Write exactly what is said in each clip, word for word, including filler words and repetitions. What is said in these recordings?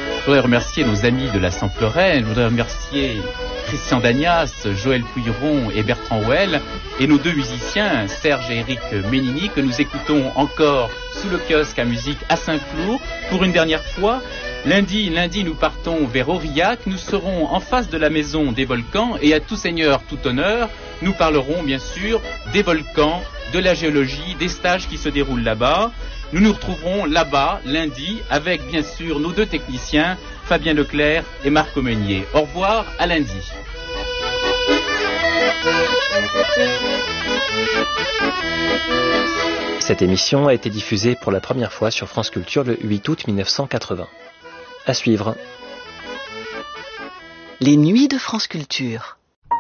Je voudrais remercier nos amis de la Saint-Florin, je voudrais remercier Christian Dagnas, Joël Pouilleron et Bertrand Houel, et nos deux musiciens, Serge et Eric Ménini, que nous écoutons encore sous le kiosque à musique à Saint-Flour pour une dernière fois. Lundi, lundi, nous partons vers Aurillac, nous serons en face de la maison des volcans, et à tout seigneur, tout honneur, nous parlerons bien sûr des volcans, de la géologie, des stages qui se déroulent là-bas. Nous nous retrouverons là-bas, lundi, avec bien sûr nos deux techniciens, Fabien Leclerc et Marc Aumenier. Au revoir, à lundi. Cette émission a été diffusée pour la première fois sur France Culture le huit août mille neuf cent quatre-vingts. À suivre. Les nuits de France Culture.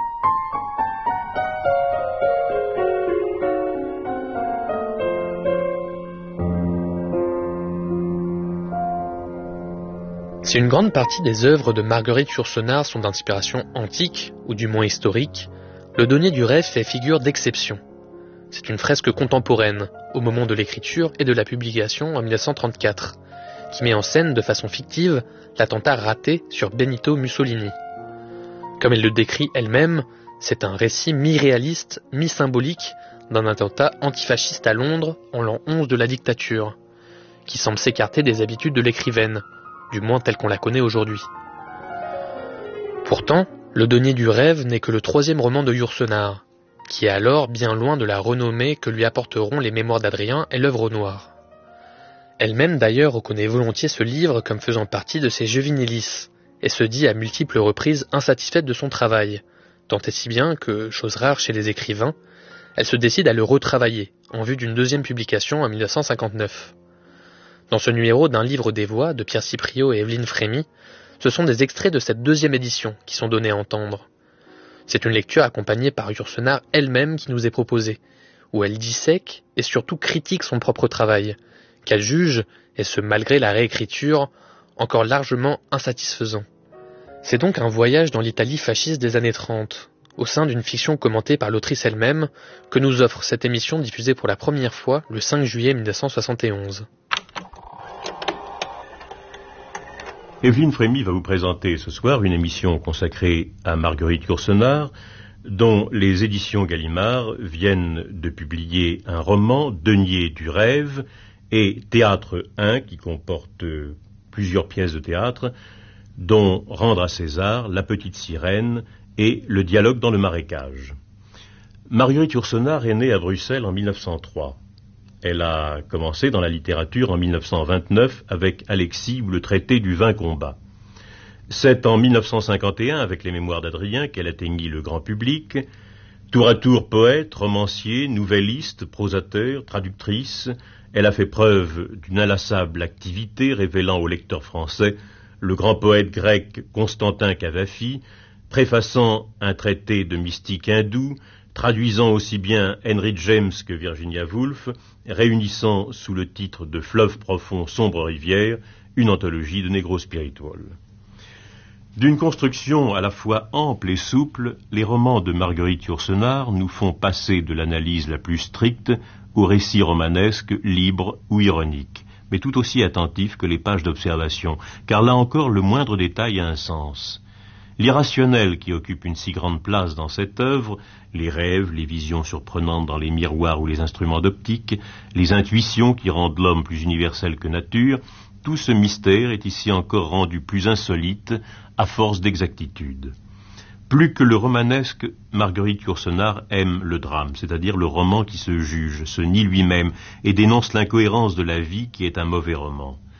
Si une grande partie des œuvres de Marguerite Yourcenar sont d'inspiration antique, ou du moins historique, Le Denier du Rêve fait figure d'exception. C'est une fresque contemporaine, au moment de l'écriture et de la publication en mille neuf cent trente-quatre, qui met en scène de façon fictive l'attentat raté sur Benito Mussolini. Comme elle le décrit elle-même, c'est un récit mi-réaliste, mi-symbolique d'un attentat antifasciste à Londres en l'an onze de la dictature, qui semble s'écarter des habitudes de l'écrivaine, du moins telle qu'on la connaît aujourd'hui. Pourtant, Le Denier du Rêve n'est que le troisième roman de Yourcenar, qui est alors bien loin de la renommée que lui apporteront les Mémoires d'Adrien et l'œuvre noire. Elle-même d'ailleurs reconnaît volontiers ce livre comme faisant partie de ses Juvenilis, et se dit à multiples reprises insatisfaite de son travail, tant et si bien que, chose rare chez les écrivains, elle se décide à le retravailler, en vue d'une deuxième publication en mille neuf cent cinquante-neuf. Dans ce numéro d'un livre des voix de Pierre Cipriot et Evelyne Frémy, ce sont des extraits de cette deuxième édition qui sont donnés à entendre. C'est une lecture accompagnée par Yourcenar elle-même qui nous est proposée, où elle dissèque et surtout critique son propre travail, qu'elle juge, et ce malgré la réécriture, encore largement insatisfaisant. C'est donc un voyage dans l'Italie fasciste des années trente, au sein d'une fiction commentée par l'autrice elle-même, que nous offre cette émission diffusée pour la première fois le cinq juillet mille neuf cent soixante et onze. Evelyne Frémy va vous présenter ce soir une émission consacrée à Marguerite Yourcenar, dont les éditions Gallimard viennent de publier un roman, Denier du Rêve, et Théâtre un, qui comporte plusieurs pièces de théâtre, dont Rendre à César, La Petite Sirène et Le Dialogue dans le marécage. Marguerite Yourcenar est née à Bruxelles en mille neuf cent trois. Elle a commencé dans la littérature en mille neuf cent vingt-neuf avec Alexis ou le traité du vingt combats. C'est en mille neuf cent cinquante et un, avec les Mémoires d'Adrien, qu'elle atteignit le grand public. Tour à tour poète, romancier, nouvelliste, prosateur, traductrice, elle a fait preuve d'une inlassable activité, révélant au lecteur français le grand poète grec Constantin Cavafi, préfaçant un traité de mystique hindoue, traduisant aussi bien Henry James que Virginia Woolf, réunissant sous le titre de Fleuve profond, sombre rivière, une anthologie de négro spiritual. D'une construction à la fois ample et souple, les romans de Marguerite Yourcenar nous font passer de l'analyse la plus stricte au récit romanesque, libre ou ironique, mais tout aussi attentif que les pages d'observation, car là encore le moindre détail a un sens. L'irrationnel qui occupe une si grande place dans cette œuvre, les rêves, les visions surprenantes dans les miroirs ou les instruments d'optique, les intuitions qui rendent l'homme plus universel que nature, tout ce mystère est ici encore rendu plus insolite à force d'exactitude. Plus que le romanesque, Marguerite Yourcenar aime le drame, c'est-à-dire le roman qui se juge, se nie lui-même et dénonce l'incohérence de la vie qui est un mauvais roman.